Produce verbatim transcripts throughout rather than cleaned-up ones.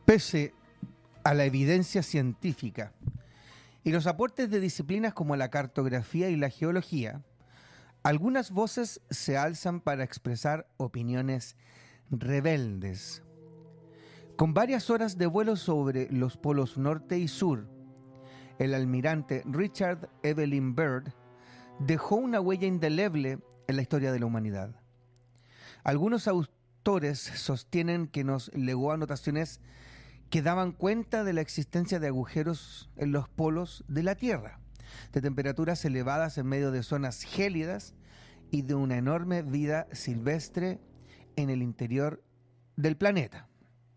Pese a la evidencia científica y los aportes de disciplinas como la cartografía y la geología, algunas voces se alzan para expresar opiniones rebeldes. Con varias horas de vuelo sobre los polos norte y sur, el almirante Richard Evelyn Byrd dejó una huella indeleble en la historia de la humanidad. Algunos autores sostienen que nos legó anotaciones que daban cuenta de la existencia de agujeros en los polos de la Tierra, de temperaturas elevadas en medio de zonas gélidas y de una enorme vida silvestre en el interior del planeta.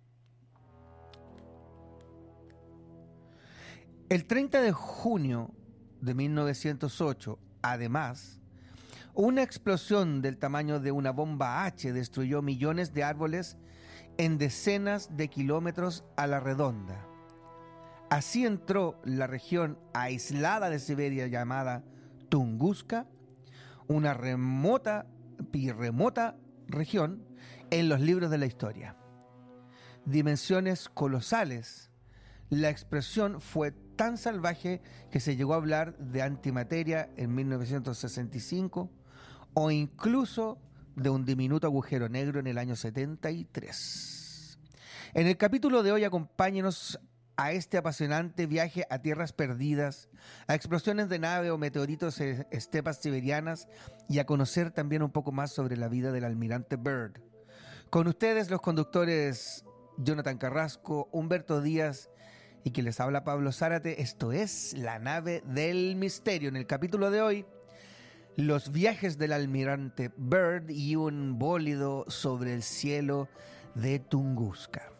El treinta de junio de mil novecientos ocho, además, una explosión del tamaño de una bomba H destruyó millones de árboles en decenas de kilómetros a la redonda. Así entró la región aislada de Siberia llamada Tunguska, una remota y remota región en los libros de la historia. Dimensiones colosales. La expresión fue tan salvaje que se llegó a hablar de antimateria en mil novecientos sesenta y cinco o incluso de un diminuto agujero negro en el año setenta y tres. En el capítulo de hoy, acompáñenos a este apasionante viaje a tierras perdidas, a explosiones de nave o meteoritos en estepas siberianas y a conocer también un poco más sobre la vida del almirante Byrd. Con ustedes los conductores Jonathan Carrasco, Humberto Díaz y que les habla Pablo Zárate. Esto es La Nave del Misterio. En el capítulo de hoy, los viajes del almirante Byrd y un bólido sobre el cielo de Tunguska.